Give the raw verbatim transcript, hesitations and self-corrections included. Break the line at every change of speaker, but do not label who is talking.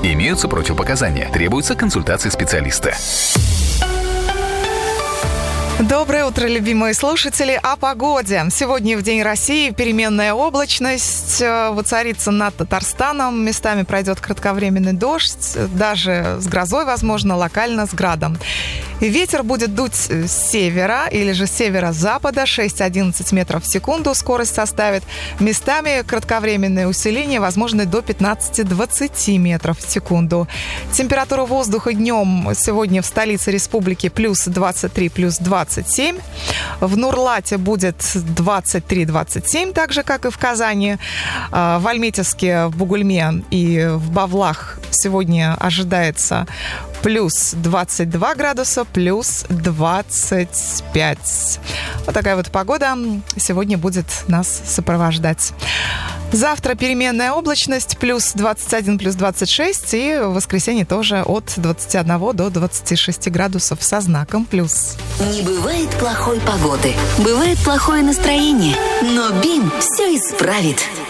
Имеются противопоказания. Требуется консультация специалиста.
Доброе утро, любимые слушатели. О погоде. Сегодня в День России переменная облачность воцарится над Татарстаном. Местами пройдет кратковременный дождь, даже с грозой, возможно, локально с градом. Ветер будет дуть с севера или же с северо-запада шесть-одиннадцать метров в секунду. Скорость составит местами кратковременное усиление, возможно, до пятнадцать-двадцать метров в секунду. Температура воздуха днем сегодня в столице республики плюс двадцать три, плюс двадцать семь. В Нурлате будет двадцать три - двадцать семь, так же, как и в Казани. В Альметьевске, в Бугульме и в Бавлах сегодня ожидается плюс двадцать два градуса, плюс двадцать пять. Вот такая вот погода сегодня будет нас сопровождать. Завтра переменная облачность, плюс двадцать один, плюс двадцать шесть. И в воскресенье тоже от двадцати одного до двадцати шести градусов со знаком плюс.
Не бывает плохой погоды, бывает плохое настроение. Но БИМ все исправит.